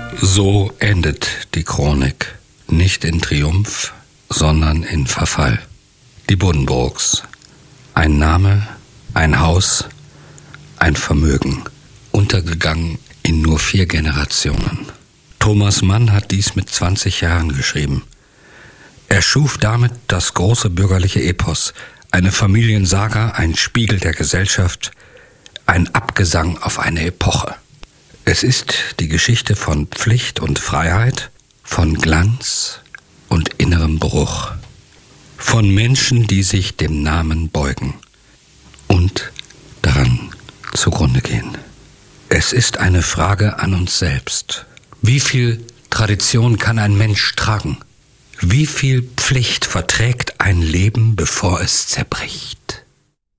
So endet die Chronik. Nicht in Triumph, sondern in Verfall. Die Buddenbrooks. Ein Name, ein Haus, ein Vermögen. Untergegangen in nur 4 Generationen. Thomas Mann hat dies mit 20 Jahren geschrieben. Er schuf damit das große bürgerliche Epos, eine Familiensaga, ein Spiegel der Gesellschaft, ein Abgesang auf eine Epoche. Es ist die Geschichte von Pflicht und Freiheit, von Glanz und innerem Bruch, von Menschen, die sich dem Namen beugen und daran zugrunde gehen. Es ist eine Frage an uns selbst. Wie viel Tradition kann ein Mensch tragen? Wie viel Pflicht verträgt ein Leben, bevor es zerbricht?